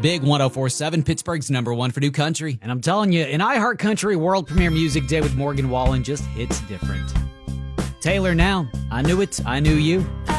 Big 104.7, Pittsburgh's number one for new country. And I'm telling you, an iHeart Country World Premiere Music Day with Morgan Wallen just hits different. Taylor now. I knew it, I knew you.